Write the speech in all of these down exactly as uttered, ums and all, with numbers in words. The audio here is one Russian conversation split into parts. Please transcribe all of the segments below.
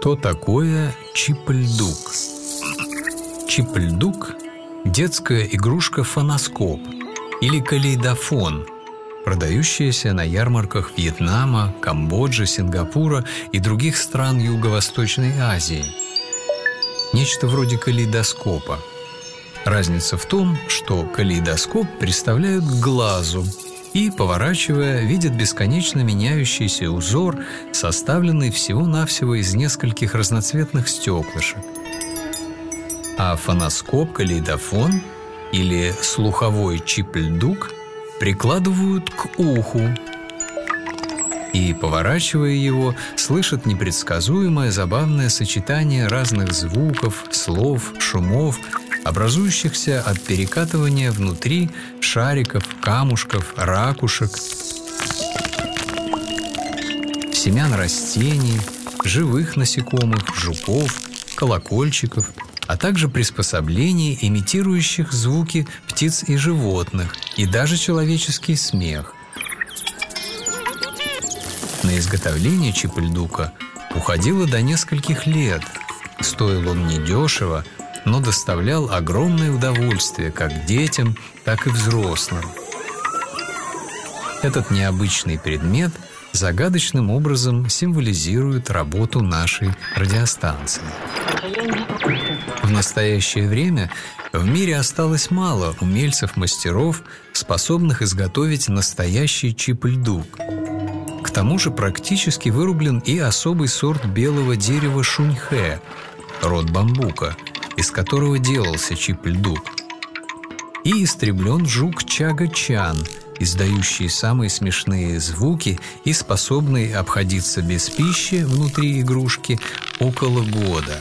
Что такое чип-льдук? Чип-льдук – детская игрушка-фоноскоп или калейдофон, продающаяся на ярмарках Вьетнама, Камбоджи, Сингапура и других стран Юго-Восточной Азии. Нечто вроде калейдоскопа. Разница в том, что калейдоскоп представляют к глазу и, поворачивая, видят бесконечно меняющийся узор, составленный всего-навсего из нескольких разноцветных стеклышек. А фоноскоп-калейдофон или слуховой чип-льдук прикладывают к уху и, поворачивая его, слышат непредсказуемое забавное сочетание разных звуков, слов, шумов, образующихся от перекатывания внутри шариков, камушков, ракушек, семян растений, живых насекомых, жуков, колокольчиков, а также приспособлений, имитирующих звуки птиц и животных, и даже человеческий смех. На изготовление чип-льдука уходило до нескольких лет. Стоил он недешево, но доставлял огромное удовольствие как детям, так и взрослым. Этот необычный предмет загадочным образом символизирует работу нашей радиостанции. В настоящее время в мире осталось мало умельцев-мастеров, способных изготовить настоящий чип-льдук. К тому же практически вырублен и особый сорт белого дерева шуньхэ, род бамбука, из которого делался чип-льдук. И истреблен жук чага-чан, издающий самые смешные звуки и способный обходиться без пищи внутри игрушки около года.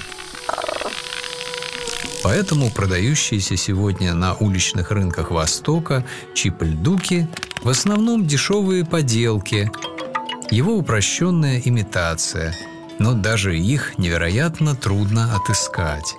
Поэтому продающиеся сегодня на уличных рынках Востока чип-льдуки в основном дешевые поделки, его упрощенная имитация, но даже их невероятно трудно отыскать.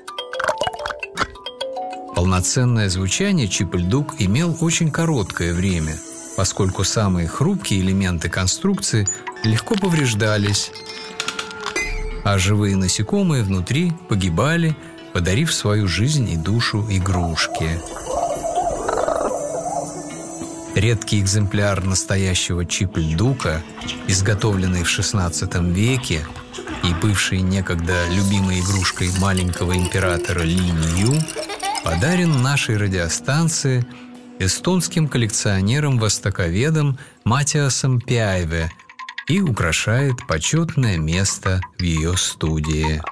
Полноценное звучание чип-льдук имел очень короткое время, поскольку самые хрупкие элементы конструкции легко повреждались, а живые насекомые внутри погибали, подарив свою жизнь и душу игрушке. Редкий экземпляр настоящего чип-льдука, изготовленный в шестнадцатом веке и бывший некогда любимой игрушкой маленького императора Линь Ю, подарен нашей радиостанции эстонским коллекционером-востоковедом Матиасом Пяйве и украшает почетное место в ее студии.